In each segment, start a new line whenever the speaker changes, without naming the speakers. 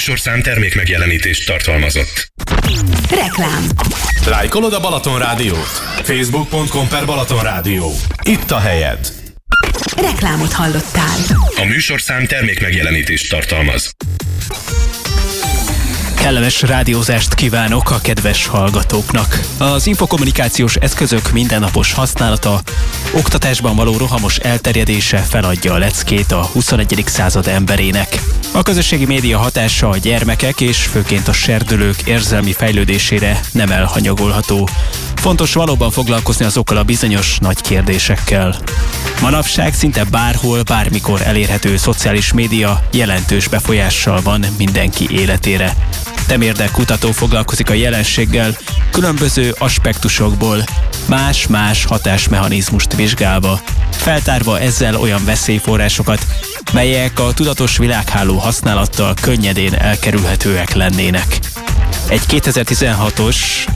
műsorszám termékmegjelenítést tartalmazott.
Reklám.
Lájkolod a Balaton Rádiót? Facebook.com/Balaton Rádió. Itt a helyed.
Reklámot hallottál.
A műsorszám termékmegjelenítést tartalmaz.
Kellemes rádiózást kívánok a kedves hallgatóknak. Az infokommunikációs eszközök mindennapos használata, oktatásban való rohamos elterjedése feladja a leckét a 21. század emberének. A közösségi média hatása a gyermekek és főként a serdülők érzelmi fejlődésére nem elhanyagolható. Fontos valóban foglalkozni azokkal a bizonyos nagy kérdésekkel. Manapság szinte bárhol, bármikor elérhető szociális média jelentős befolyással van mindenki életére. Temérdek kutató foglalkozik a jelenséggel, különböző aspektusokból, más-más hatásmechanizmust vizsgálva, feltárva ezzel olyan veszélyforrásokat, melyek a tudatos világháló használattal könnyedén elkerülhetőek lennének. Egy 2016-os,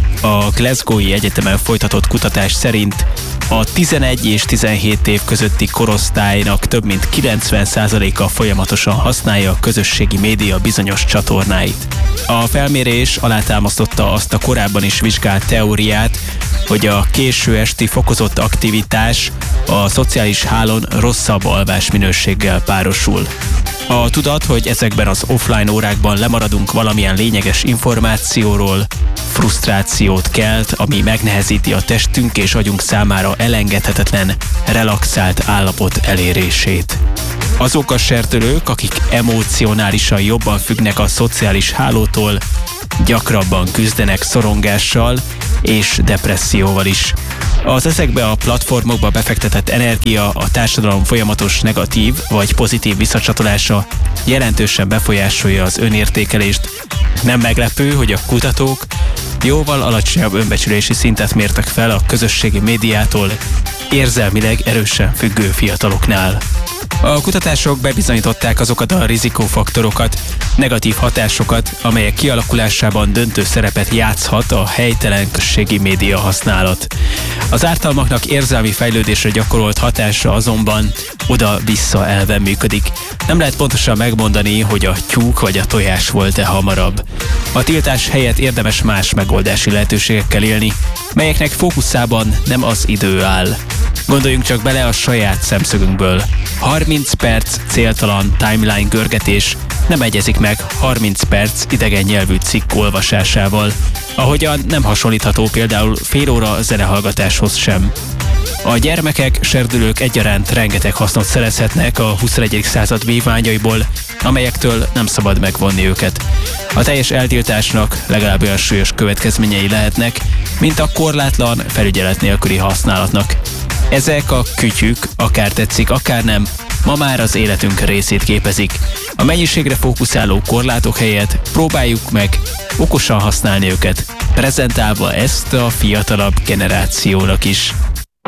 a Glasgow-i Egyetemen folytatott kutatás szerint a 11 és 17 év közötti korosztálynak több mint 90%-a folyamatosan használja a közösségi média bizonyos csatornáit. A felmérés alátámasztotta azt a korábban is vizsgált teóriát, hogy a késő esti fokozott aktivitás a szociális hálón rosszabb alvásminőséggel párosul. A tudat, hogy ezekben az offline órákban lemaradunk valamilyen lényeges információról, frusztrációt kelt, ami megnehezíti a testünk és agyunk számára elengedhetetlen, relaxált állapot elérését. Azok a serdülők, akik emocionálisan jobban függnek a szociális hálótól, gyakrabban küzdenek szorongással és depresszióval is. Az ezekbe a platformokba befektetett energia, a társadalom folyamatos negatív vagy pozitív visszacsatolása jelentősen befolyásolja az önértékelést. Nem meglepő, hogy a kutatók jóval alacsonyabb önbecsülési szintet mértek fel a közösségi médiától érzelmileg erősen függő fiataloknál. A kutatások bebizonyították azokat a rizikófaktorokat, negatív hatásokat, amelyek kialakulásában döntő szerepet játszhat a helytelen közösségi média használat. Az ártalmaknak érzelmi fejlődésre gyakorolt hatása azonban oda-vissza elven működik. Nem lehet pontosan megmondani, hogy a tyúk vagy a tojás volt-e hamarabb. A tiltás helyett érdemes más megoldási lehetőségekkel élni, melyeknek fókuszában nem az idő áll. Gondoljunk csak bele a saját szemszögünkből. 30 perc céltalan timeline görgetés nem egyezik meg 30 perc idegen nyelvű cikk olvasásával, ahogyan nem hasonlítható például fél óra zenehallgatáshoz sem. A gyermekek, serdülők egyaránt rengeteg hasznot szerezhetnek a 21. század vívmányaiból, amelyektől nem szabad megvonni őket. A teljes eltiltásnak legalább olyan súlyos következményei lehetnek, mint a korlátlan, felügyelet nélküli használatnak. Ezek a kütyük, akár tetszik, akár nem, ma már az életünk részét képezik. A mennyiségre fókuszáló korlátok helyett próbáljuk meg okosan használni őket, prezentálva ezt a fiatalabb generációnak is.